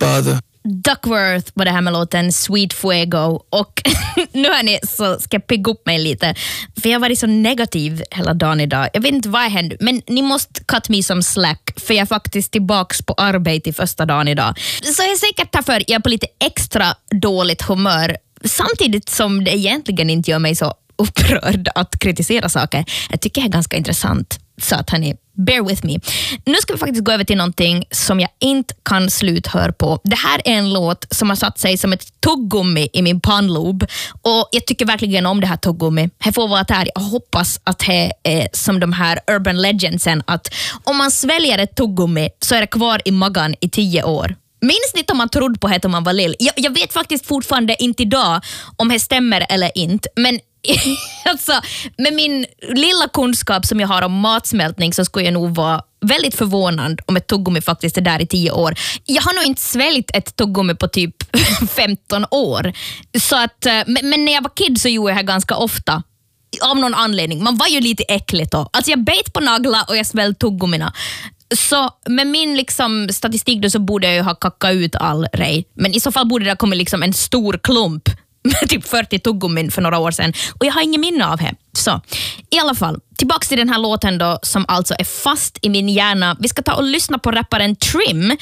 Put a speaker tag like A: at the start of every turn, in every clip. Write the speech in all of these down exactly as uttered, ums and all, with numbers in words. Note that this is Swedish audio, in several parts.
A: bother.
B: Duckworth var det här med låten Sweet Fuego. Och nu är ni så ska jag pigga upp mig lite. För jag har varit så negativ hela dagen idag. Jag vet inte vad hände, men ni måste cut me some slack. För jag är faktiskt tillbaks på arbete i första dagen idag. Så jag är säkert därför jag är på lite extra dåligt humör. Samtidigt som det egentligen inte gör mig så upprörd att kritisera saker. Jag tycker det är ganska intressant. Så att hörni, bear with me. Nu ska vi faktiskt gå över till någonting som jag inte kan sluthöra på. Det här är en låt som har satt sig som ett tuggummi i min pannlob. Och jag tycker verkligen om det här tuggummi. Jag får vara här. Jag hoppas att det är som de här urban legendsen. Att om man sväljer ett tuggummi så är det kvar i magen i tio år. Minns ni om man trodde på det om man var lill? Jag, jag vet faktiskt fortfarande inte idag om det stämmer eller inte. Men alltså, med min lilla kunskap som jag har om matsmältning så skulle jag nog vara väldigt förvånad om ett tuggummi faktiskt är där i tio år. Jag har nog inte sväljt ett tuggummi på typ femton år. Så att, men, men när jag var kid så gjorde jag det ganska ofta. Av någon anledning. Man var ju lite äckligt då. Alltså jag bet på naglar och jag sväljde tuggummina. Så med min liksom statistik då så borde jag ju ha kackat ut all rej. Men i så fall borde det ha kommit liksom en stor klump med typ fyrtio tuggummin för några år sedan. Och jag har ingen minne av det. Så i alla fall, tillbaka till den här låten då som alltså är fast i min hjärna. Vi ska ta och lyssna på rapparen Trim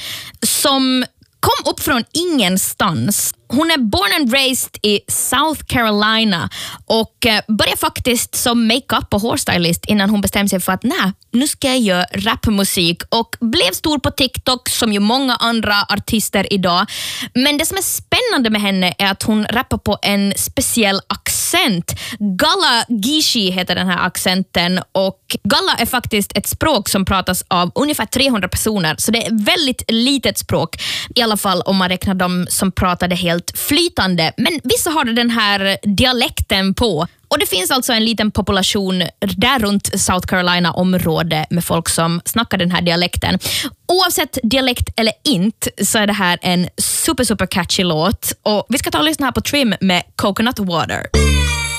B: som kom upp från ingenstans. Hon är born and raised i South Carolina och började faktiskt som makeup och hårstylist innan hon bestämde sig för att nej, nu ska jag göra rapmusik och blev stor på TikTok som ju många andra artister idag. Men det som är spännande med henne är att hon rappar på en speciell accent. Galla Geechee heter den här accenten och Galla är faktiskt ett språk som pratas av ungefär trehundra personer så det är väldigt litet språk i alla fall om man räknar dem som pratar det helt flytande, men vissa har den här dialekten på. Och det finns alltså en liten population där runt South Carolina-område med folk som snackar den här dialekten. Oavsett dialekt eller inte så är det här en super super catchy låt. Och vi ska ta och lyssna här på Trim med Coconut Water.